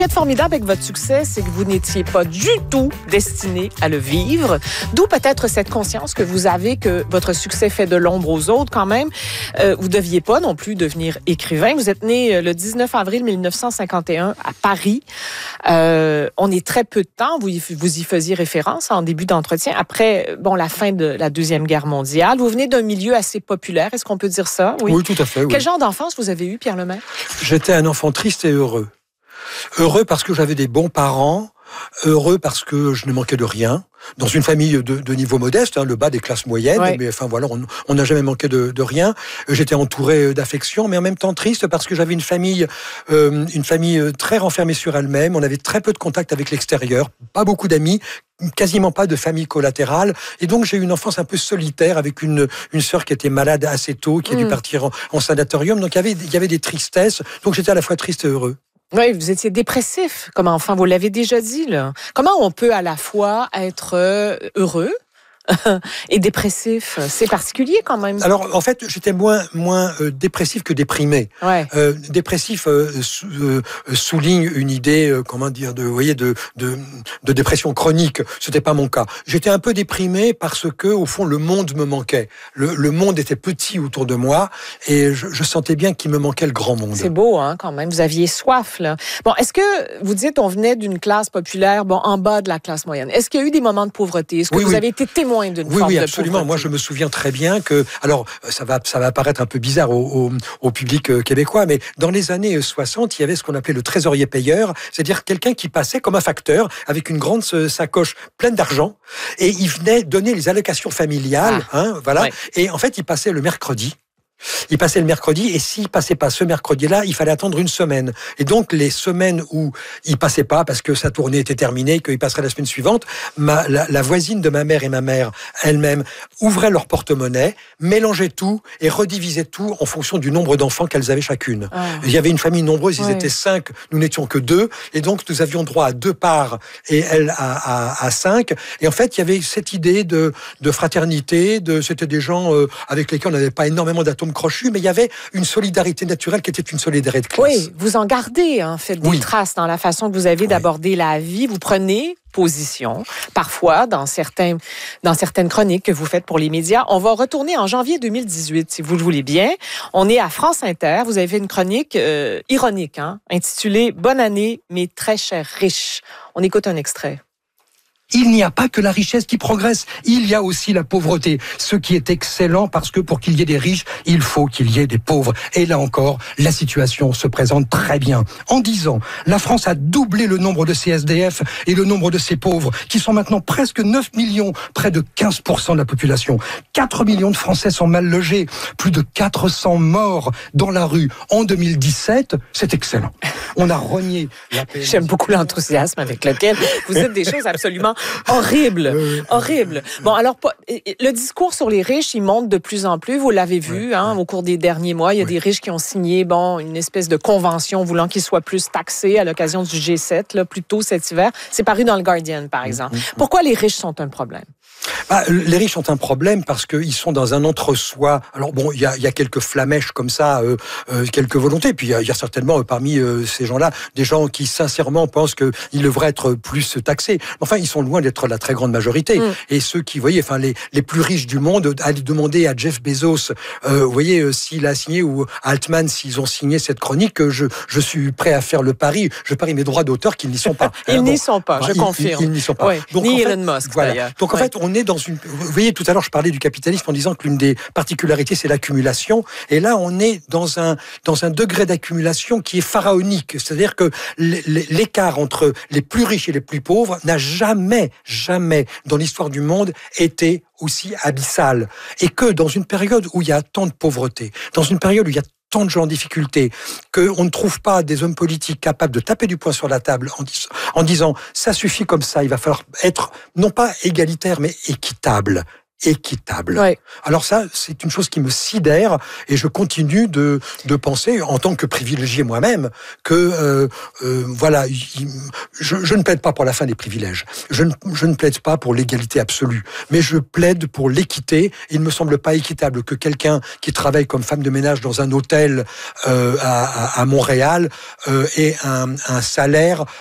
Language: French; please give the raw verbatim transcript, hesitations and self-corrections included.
Ce qui est formidable avec votre succès, c'est que vous n'étiez pas du tout destiné à le vivre. D'où peut-être cette conscience que vous avez que votre succès fait de l'ombre aux autres quand même. Euh, vous ne deviez pas non plus devenir écrivain. Vous êtes né le dix-neuf avril mille neuf cent cinquante et un à Paris. Euh, on est très peu de temps, vous y, vous y faisiez référence en début d'entretien, après bon, la fin de la Deuxième Guerre mondiale. Vous venez d'un milieu assez populaire, est-ce qu'on peut dire ça? Oui, oui, tout à fait. Oui. Quel genre d'enfance vous avez eu, Pierre Lemaire? J'étais un enfant triste et heureux. Heureux parce que j'avais des bons parents, heureux parce que je ne manquais de rien. Dans une famille de, de niveau modeste, hein, le bas des classes moyennes, ouais. mais enfin voilà, on n'a jamais manqué de, de rien. J'étais entouré d'affection, mais en même temps triste parce que j'avais une famille, euh, une famille très renfermée sur elle-même. On avait très peu de contact avec l'extérieur, pas beaucoup d'amis, quasiment pas de famille collatérale, et donc j'ai eu une enfance un peu solitaire avec une une sœur qui était malade assez tôt, qui a mmh. dû partir en, en sanatorium. Donc il y avait il y avait des tristesses. Donc j'étais à la fois triste et heureux. Oui, vous étiez dépressif comme enfant, vous l'avez déjà dit, là. Comment on peut à la fois être heureux et dépressif? C'est particulier quand même. Alors, en fait, j'étais moins moins euh, dépressif que déprimé. Ouais. Euh, dépressif euh, sou, euh, souligne une idée, euh, comment dire, de, vous voyez, de, de de dépression chronique. C'était pas mon cas. J'étais un peu déprimé parce que, au fond, le monde me manquait. Le, le monde était petit autour de moi et je, je sentais bien qu'il me manquait le grand monde. C'est beau, hein, quand même. Vous aviez soif, là. Bon, est-ce que vous dites, on venait d'une classe populaire, bon, en bas de la classe moyenne. Est-ce qu'il y a eu des moments de pauvreté? Est-ce que oui, vous oui. avez été témoin d'une oui, forme oui, de absolument. pauvreté? Moi, je me souviens très bien que, alors, ça va, ça va paraître un peu bizarre au, au, au public québécois, mais dans les années soixante, il y avait ce qu'on appelait le trésorier payeur, c'est-à-dire quelqu'un qui passait comme un facteur avec une grande sacoche pleine d'argent et il venait donner les allocations familiales, ah, hein, voilà. Ouais. Et en fait, il passait le mercredi. Il passait le mercredi et s'il passait pas ce mercredi-là, il fallait attendre une semaine. Et donc les semaines où il passait pas parce que sa tournée était terminée, qu'il passerait la semaine suivante, ma, la, la voisine de ma mère et ma mère elle-même ouvraient leur porte-monnaie, mélangeaient tout et redivisaient tout en fonction du nombre d'enfants qu'elles avaient chacune. Ah. Il y avait une famille nombreuse, ils ouais. étaient cinq, nous n'étions que deux, et donc nous avions droit à deux parts et elle à, à, à cinq. Et en fait, il y avait cette idée de, de fraternité, de, c'était des gens euh, avec lesquels on n'avait pas énormément d'atomes crochu, mais il y avait une solidarité naturelle qui était une solidarité de classe. Oui, vous en gardez en fait des oui. traces dans la façon que vous avez oui. d'aborder la vie. Vous prenez position, parfois dans certains, dans certaines chroniques que vous faites pour les médias. On va retourner en janvier deux mille dix-huit, si vous le voulez bien. On est à France Inter. Vous avez fait une chronique euh, ironique, hein, intitulée « Bonne année, mes très chers riches ». On écoute un extrait. Il n'y a pas que la richesse qui progresse, il y a aussi la pauvreté. Ce qui est excellent parce que pour qu'il y ait des riches, il faut qu'il y ait des pauvres. Et là encore, la situation se présente très bien. En dix ans, la France a doublé le nombre de ses S D F et le nombre de ses pauvres, qui sont maintenant presque neuf millions, près de quinze pour cent de la population. quatre millions de Français sont mal logés, plus de quatre cents morts dans la rue. En deux mille dix-sept, c'est excellent. On a renié la paix. J'aime beaucoup l'enthousiasme avec lequel vous dites des choses absolument horrible, horrible. Bon, alors, le discours sur les riches, il monte de plus en plus. Vous l'avez vu, ouais, hein, ouais. au cours des derniers mois. Il y a oui. des riches qui ont signé, bon, une espèce de convention voulant qu'ils soient plus taxés à l'occasion du G sept, là, plus tôt cet hiver. C'est paru dans le Guardian, par exemple. Mm-hmm. Pourquoi les riches sont un problème? Bah, les riches ont un problème parce qu'ils sont dans un entre-soi. Alors bon, il y a, y a quelques flamèches comme ça, euh, euh, quelques volontés. Puis il y, y a certainement euh, parmi euh, ces gens-là des gens qui sincèrement pensent qu'ils devraient être plus taxés. Enfin, ils sont loin d'être la très grande majorité. Mm. Et ceux qui, vous voyez, enfin les, les plus riches du monde, allaient demander à Jeff Bezos, euh, vous voyez, euh, s'il a signé ou à Altman s'ils ont signé cette chronique, je, je suis prêt à faire le pari. Je parie mes droits d'auteur qu'ils n'y sont pas. ils hein, n'y bon, sont pas, je ils, confirme. Ils, ils n'y sont pas. Oui. Donc, Ni en fait, Elon Musk, voilà. d'ailleurs. Donc en oui. fait, on est dans une. Vous voyez, tout à l'heure, je parlais du capitalisme en disant que l'une des particularités, c'est l'accumulation. Et là, on est dans un dans un degré d'accumulation qui est pharaonique. C'est-à-dire que l'écart entre les plus riches et les plus pauvres n'a jamais, jamais dans l'histoire du monde été aussi abyssal. Et que dans une période où il y a tant de pauvreté, dans une période où il y a tant de gens en difficulté, qu'on ne trouve pas des hommes politiques capables de taper du poing sur la table en, dis- en disant « ça suffit comme ça, il va falloir être non pas égalitaire, mais équitable ». équitable. Ouais. Alors ça, c'est une chose qui me sidère et je continue de, de penser, en tant que privilégié moi-même, que euh, euh, voilà, il, je, je ne plaide pas pour la fin des privilèges. Je ne, je ne plaide pas pour l'égalité absolue. Mais je plaide pour l'équité. Il ne me semble pas équitable que quelqu'un qui travaille comme femme de ménage dans un hôtel euh, à, à Montréal euh, ait un, un salaire